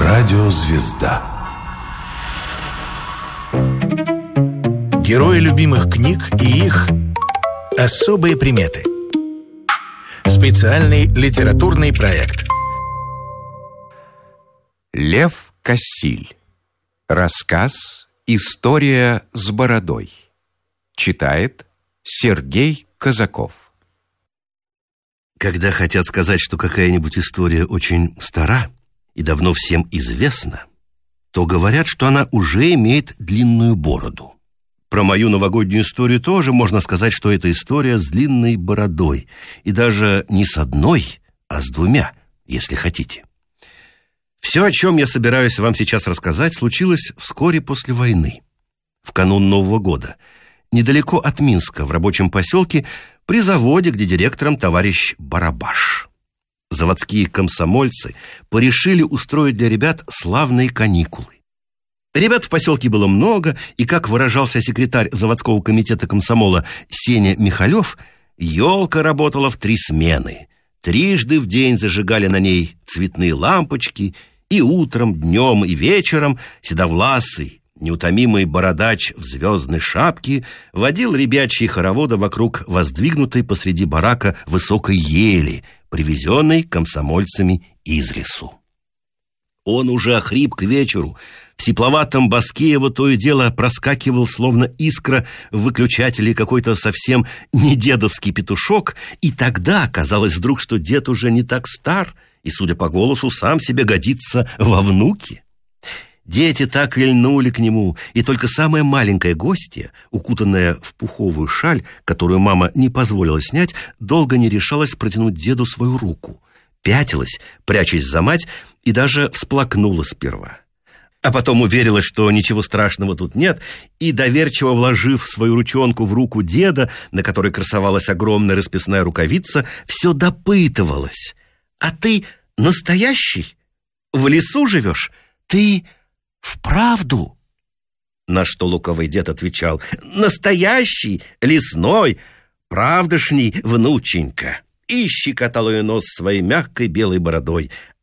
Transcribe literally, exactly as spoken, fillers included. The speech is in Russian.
Радиозвезда. Герои любимых книг и их особые приметы. Специальный литературный проект. Лев Кассиль. Рассказ «История с бородой». Читает Сергей Казаков. Когда хотят сказать, что какая-нибудь история очень стара и давно всем известна, то говорят, что она уже имеет длинную бороду. Про мою новогоднюю историю тоже можно сказать, что это история с длинной бородой. И даже не с одной, а с двумя, если хотите. Все, о чем я собираюсь вам сейчас рассказать, случилось вскоре после войны, в канун Нового года, недалеко от Минска, в рабочем поселке, при заводе, где директором товарищ Барабаш. Заводские комсомольцы порешили устроить для ребят славные каникулы. Ребят в поселке было много, и, как выражался секретарь заводского комитета комсомола Сеня Михалев, елка работала в три смены. Трижды в день зажигали на ней цветные лампочки, и утром, днем и вечером седовласый, неутомимый бородач в звездной шапке водил ребячьи хороводы вокруг воздвигнутой посреди барака высокой ели, привезенной комсомольцами из лесу. Он уже охрип к вечеру. В сипловатом баске его то и дело проскакивал, словно искра в выключателе, какой-то совсем не дедовский петушок, и тогда казалось вдруг, что дед уже не так стар и, судя по голосу, сам себе годится во внуки. Дети так и льнули к нему, и только самая маленькая гостья, укутанная в пуховую шаль, которую мама не позволила снять, долго не решалась протянуть деду свою руку. Пятилась, прячась за мать, и даже всплакнула сперва. А потом уверилась, что ничего страшного тут нет, и, доверчиво вложив свою ручонку в руку деда, на которой красовалась огромная расписная рукавица, все допытывалась. «А ты настоящий? В лесу живешь? Ты вправду?» На что луковый дед отвечал: «Настоящий, лесной, правдошний, внученька». И щекотал ее нос своей мягкой белой бородой.